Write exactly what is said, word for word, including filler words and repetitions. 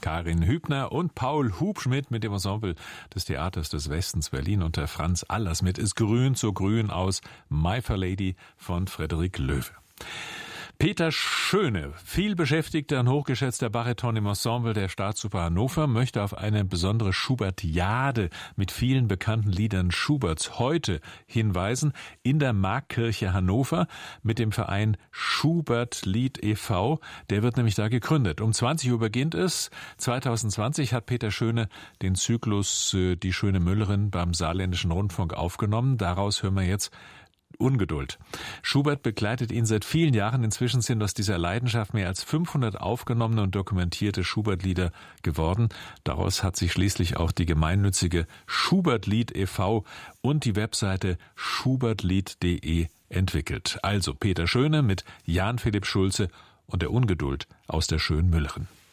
Karin Hübner und Paul Hubschmidt mit dem Ensemble des Theaters des Westens Berlin unter Franz Allers mit Es grünt so grün aus My Fair Lady von Frederik Löwe. Peter Schöne, viel beschäftigter und hochgeschätzter Bariton im Ensemble der Staatsoper Hannover, möchte auf eine besondere Schubertiade mit vielen bekannten Liedern Schuberts heute hinweisen in der Markkirche Hannover mit dem Verein Schubert Lied e V. Der wird nämlich da gegründet. Um zwanzig Uhr beginnt es. zwanzig zwanzig hat Peter Schöne den Zyklus Die schöne Müllerin beim Saarländischen Rundfunk aufgenommen. Daraus hören wir jetzt Ungeduld. Schubert begleitet ihn seit vielen Jahren. Inzwischen sind aus dieser Leidenschaft mehr als fünfhundert aufgenommene und dokumentierte Schubert-Lieder geworden. Daraus hat sich schließlich auch die gemeinnützige Schubert-Lied e V und die Webseite schubertlied punkt de entwickelt. Also Peter Schöne mit Jan Philipp Schulze und der Ungeduld aus der schönen Müllerin.